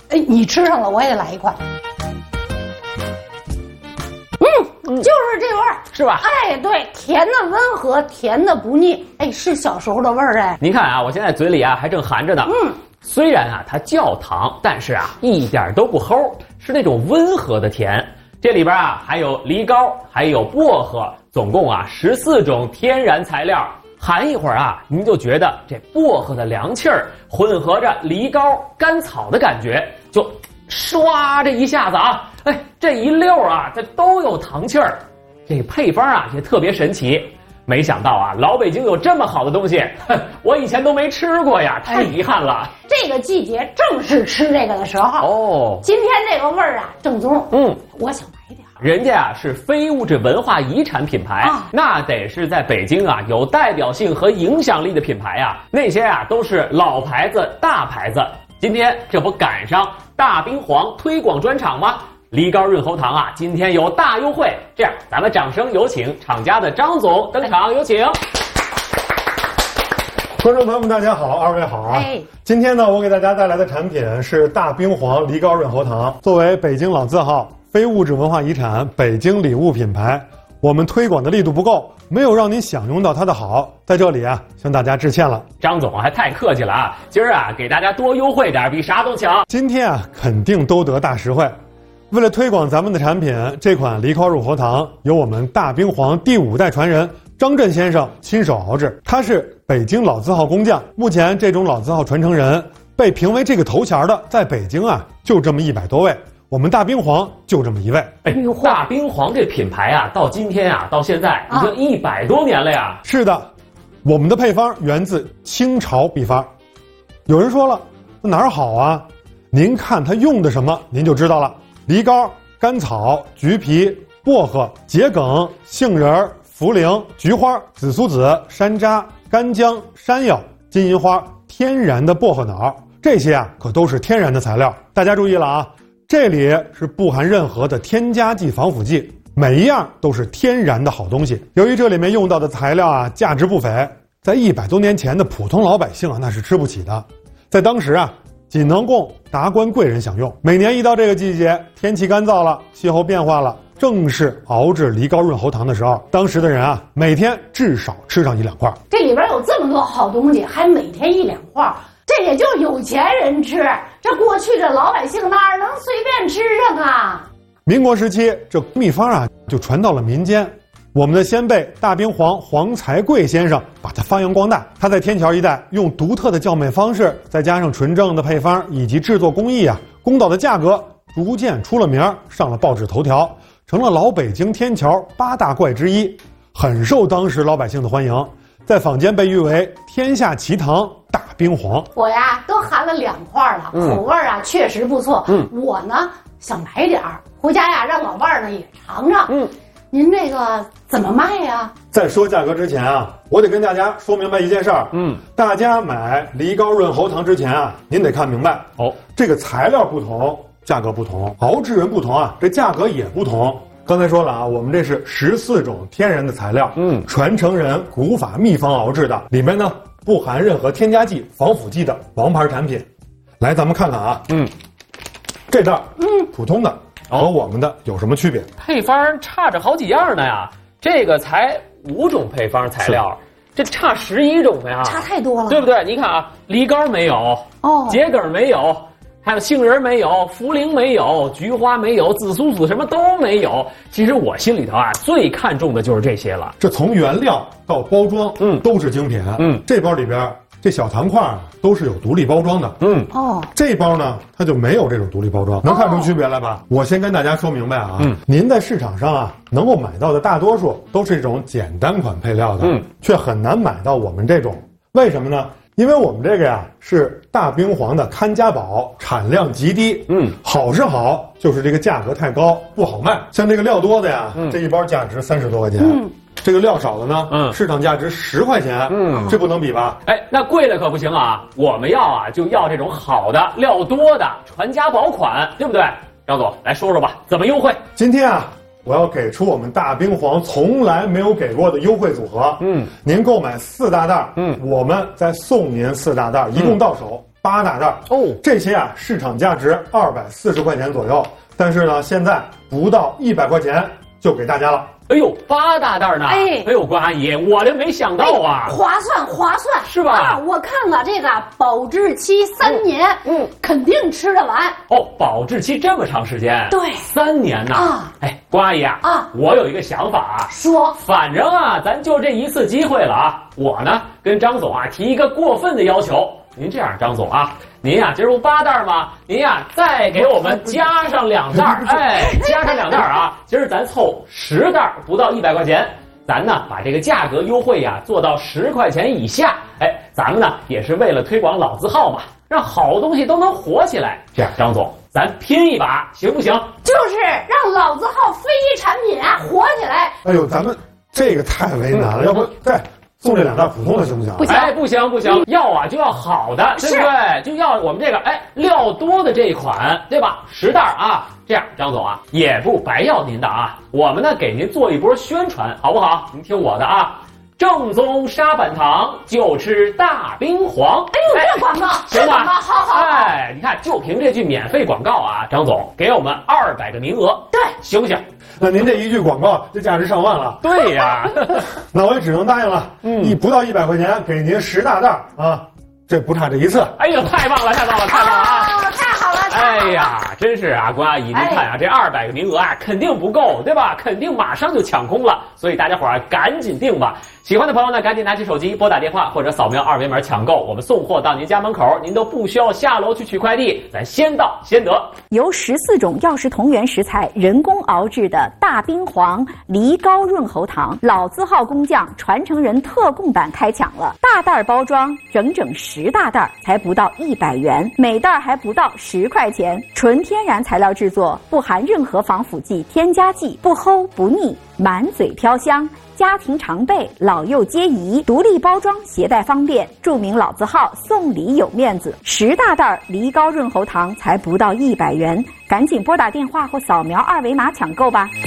哎，你吃上了，我也得来一块。就是这味儿， 是吧？ 哎，对，甜的温和，甜的不腻，哎，是小时候的味儿哎。 您看啊，我现在嘴里啊还正含着呢。虽然啊它叫糖，但是啊一点都不齁，是那种温和的甜。这里边啊还有梨膏，还有薄荷，总共啊14种天然材料。含一会儿啊，您就觉得这薄荷的凉气儿混合着梨膏、甘草的感觉，就唰这一下子啊，哎，这一溜啊，这都有糖气儿。这个配方啊也特别神奇，没想到啊，老北京有这么好的东西，我以前都没吃过呀，太遗憾了。 这个季节正是吃这个的时候哦。 今天这个味儿啊正宗，我想买点。 人家啊是非物质文化遗产品牌，那得是在北京啊有代表性和影响力的品牌啊，那些啊都是老牌子、大牌子。今天这不赶上大冰皇推广专场吗？梨膏润喉糖啊，今天有大优惠。这样，咱们掌声有请厂家的张总登场，有请。 观众朋友们，大家好，二位好啊！今天呢，我给大家带来的产品是大冰皇梨膏润喉糖。作为北京老字号、非物质文化遗产、北京礼物品牌，我们推广的力度不够，没有让您享用到它的好，在这里啊，向大家致歉了。 张总还太客气了啊！今儿啊，给大家多优惠点，比啥都强。 今天啊，肯定都得大实惠。为了推广咱们的产品，这款梨膏润喉糖由我们大冰皇第5代传人张震先生亲手熬制，他是北京老字号工匠。目前这种老字号传承人被评为这个头衔的，在北京啊就这么100多位，我们大冰皇就这么1位。 大冰皇这品牌啊，到今天啊，到现在已经100多年了呀。 是的，我们的配方源自清朝秘方。有人说了，哪儿好啊？您看它用的什么，您就知道了。梨膏、甘草、橘皮、薄荷、桔梗、杏仁、茯苓、菊花、紫苏籽、山楂、干姜、山药、金银花、天然的薄荷脑，这些啊可都是天然的材料。大家注意了啊，这里是不含任何的添加剂、防腐剂，每一样都是天然的好东西。由于这里面用到的材料啊价值不菲，在100多年前的普通老百姓啊那是吃不起的，在当时啊仅能供达官贵人享用。每年一到这个季节，天气干燥了，气候变化了，正是熬制梨膏润喉糖的时候，当时的人啊每天至少吃上1-2块。 这里边有这么多好东西，还每天1-2块，这也就有钱人吃，这过去这老百姓哪能随便吃上啊？ 民国时期，这秘方啊就传到了民间。我们的先辈大冰皇黄才贵先生把它发扬光大。他在天桥一带用独特的叫卖方式，再加上纯正的配方以及制作工艺啊，公道的价格，逐渐出了名，上了报纸头条，成了老北京天桥8大怪之一，很受当时老百姓的欢迎，在坊间被誉为天下奇糖大冰皇。 我呀都含了2块了，口味啊确实不错。我呢想买点儿回家呀，让老伴儿呢也尝尝。您这个怎么卖呀？ 在说价格之前啊，我得跟大家说明白一件事儿。大家买梨膏润喉糖之前啊，您得看明白这个材料不同，价格不同，熬制人不同啊，这价格也不同。刚才说了啊，我们这是14种天然的材料，传承人古法秘方熬制的，里面呢不含任何添加剂、防腐剂的王牌产品。来，咱们看看啊，这袋普通的和我们的有什么区别？ 配方差着好几样呢呀，这个才5种配方材料，这差11种呀， 差太多了， 对不对？你看啊，梨膏没有，桔梗没有，还有杏仁没有，茯苓没有，菊花没有，紫苏籽什么都没有。其实我心里头啊，最看重的就是这些了。 这从原料到包装，都是精品。这包里边这小糖块都是有独立包装的。这包呢，它就没有这种独立包装，能看出区别来吧？我先跟大家说明白啊，您在市场上啊能够买到的大多数都是这种简单款配料的，却很难买到我们这种。为什么呢？因为我们这个呀是大冰皇的看家宝，产量极低。好是好，就是这个价格太高，不好卖。像这个料多的呀，这一包价值30多块钱。这个料少的呢，市场价值10块钱。这不能比吧？ 哎，那贵的可不行啊！我们要啊，就要这种好的、料多的传家宝款，对不对？张总，来说说吧，怎么优惠？ 今天啊，我要给出我们大冰皇从来没有给过的优惠组合。您购买4大袋，我们再送您4大袋，一共到手 8大袋哦。这些啊，市场价值240块钱左右，但是呢，现在不到100块钱就给大家了。 哎呦，8大袋呢！哎呦，关阿姨，我这没想到啊， 划算是吧？ 啊，我看了这个保质期3年，肯定吃得完。 哦，保质期这么长时间？ 对 ，3年呢。啊，哎，关阿姨啊，我有一个想法啊， 说， 反正啊，咱就这一次机会了啊，我呢跟张总啊提一个过分的要求。您这样，张总啊，您呀，今儿不8袋吗？您呀，再给我们加上2袋，哎，加上2袋啊！今儿咱凑10袋，不到100块钱，咱呢把这个价格优惠呀做到10块钱以下。哎，咱们呢也是为了推广老字号嘛，让好东西都能火起来。这样，张总，咱拼一把，行不行？ 就是让老字号非遗产品啊火起来。 哎呦，咱们这个太为难了，要不再送这2袋普通的行不行？ 不行， 哎，不行，要啊就要好的，对不对？就要我们这个料多的这一款，对吧？10袋啊，这样，张总啊也不白要您的啊，我们呢给您做一波宣传，好不好？您听我的啊，正宗沙板糖就吃大冰黄。 哎呦，这广告行吧？ 好。 哎，你看，就凭这句免费广告啊，张总给我们200个名额， 对， 行不行？ 那您这一句广告就价值上万了。 对呀， 那我也只能答应了。不到100块钱给您10大袋啊，这不差这一次。 哎呦，太棒了啊！ 太好了！ 哎呀，真是啊，关阿姨，您看啊，这200个名额啊，肯定不够，对吧？肯定马上就抢空了，所以大家伙儿赶紧订吧。喜欢的朋友呢，赶紧拿起手机拨打电话或者扫描2维码抢购，我们送货到您家门口，您都不需要下楼去取快递，咱先到先得。 由14种药食同源食材人工熬制的大冰黄梨膏润喉糖，老字号工匠传承人特供版开抢了，大袋包装，整整10大袋，才不到100元，每袋还不到10块钱，纯天然材料制作，不含任何防腐剂、添加剂，不齁不腻，满嘴飘香。家庭常备，老幼皆宜，独立包装，携带方便。著名老字号，送礼有面子。10大袋梨膏润喉糖才不到100元，赶紧拨打电话或扫描2维码抢购吧。